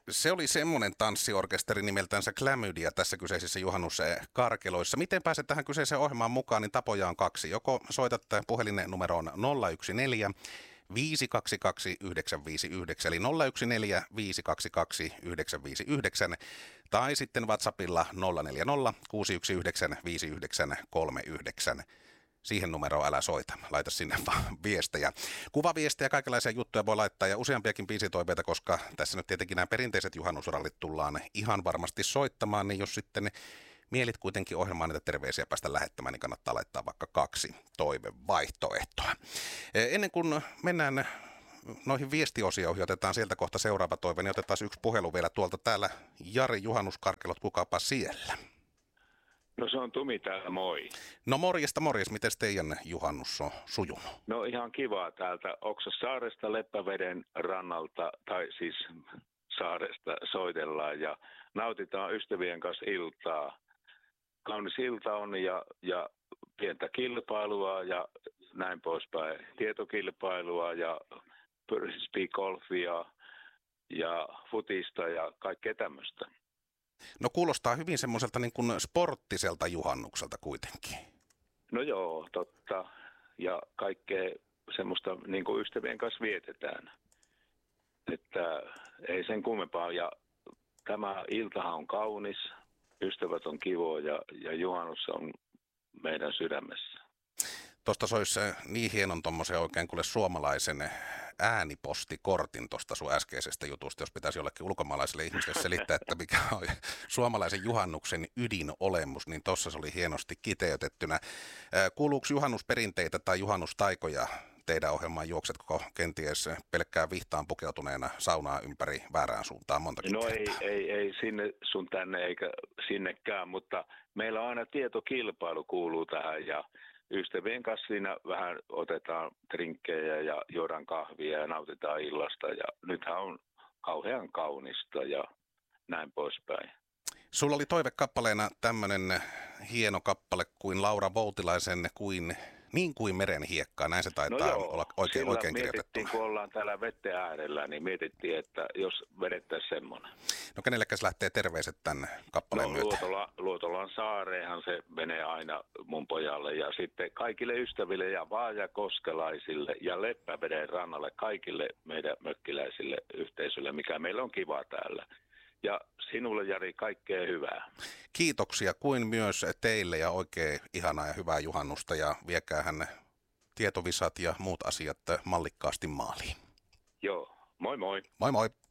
Se oli semmoinen tanssiorkesteri nimeltänsä Klamydia tässä kyseisissä juhannuskarkeloissa. Miten pääset tähän kyseiseen ohjelmaan mukaan, niin tapoja on kaksi. Joko soitat puhelinnumeroon 014 522 959, eli 014 522 959, tai sitten WhatsAppilla 040 619 5939. Siihen numeroon älä soita, laita sinne vaan viestejä. Kuvaviestejä, kaikenlaisia juttuja voi laittaa ja useampiakin biisitoiveita, koska tässä nyt tietenkin nämä perinteiset juhannusrallit tullaan ihan varmasti soittamaan, niin jos sitten mielit kuitenkin ohjelmaan näitä terveisiä päästä lähettämään, niin kannattaa laittaa vaikka 2 toivevaihtoehtoa. Ennen kuin mennään noihin viestiosioihin, otetaan sieltä kohta seuraava toive, niin otetaan yksi puhelu vielä tuolta täällä. Jari Juhannuskarkelot, kukapa siellä? No se on Tumi täällä, moi. No morjesta, miten teidän juhannus on sujunut? No ihan kivaa täältä Oksassaaresta Leppäveden rannalta, tai siis saaresta soitellaan ja nautitaan ystävien kanssa iltaa. Kaunis ilta on ja pientä kilpailua ja näin poispäin. Tietokilpailua ja frisbee-golfia ja futista ja kaikkea tämmöistä. No kuulostaa hyvin semmoiselta niin kuin sporttiselta juhannukselta kuitenkin. No joo, totta. Ja kaikkea semmoista niin kuin ystävien kanssa vietetään. Että ei sen kummempaa. Ja tämä iltahan on kaunis, ystävät on kivoja ja juhannus on meidän sydämessä. Tuosta se olisi niin hienon tommosen oikein kuule suomalaisen äänipostikortin tuosta sun äskeisestä jutusta, jos pitäisi jollekin ulkomaalaiselle ihmiselle selittää, että mikä on suomalaisen juhannuksen ydinolemus, niin tuossa se oli hienosti kiteytettynä. Kuuluuko juhannusperinteitä tai juhannustaikoja teidän ohjelmaan? Juoksetko kenties pelkkää vihtaan pukeutuneena saunaa ympäri väärään suuntaan montakin No kertaa? ei sinne sun tänne eikä sinnekään, mutta meillä on aina tietokilpailu kuuluu tähän ja ystävien kanssa siinä vähän otetaan trinkkejä ja juodaan kahvia ja nautitaan illasta ja nythän on kauhean kaunista ja näin poispäin. Sulla oli toivekappaleena tämmöinen hieno kappale kuin Laura Voutilaisen niin kuin meren hiekkaa, näin se taitaa olla oikein kirjoitettu. Mietittiin, kun ollaan täällä vetten äärellä, niin mietittiin, että jos vedettäisiin semmoinen. No kenellekäs lähtee terveiset tämän kappaleen myötä? Luotolan saareenhan se menee aina mun pojalle ja sitten kaikille ystäville ja vaajakoskelaisille ja Leppäveden rannalle kaikille meidän mökkiläisille yhteisölle, mikä meillä on kiva täällä. Ja sinulle, Jari, kaikkea hyvää. Kiitoksia kuin myös teille ja oikein ihanaa ja hyvää juhannusta ja viekäähän tietovisat ja muut asiat mallikkaasti maaliin. Joo, moi moi. Moi moi.